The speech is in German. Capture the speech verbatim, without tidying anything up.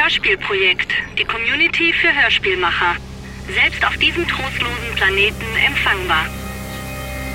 Hörspielprojekt, die Community für Hörspielmacher. Selbst auf diesem trostlosen Planeten empfangbar.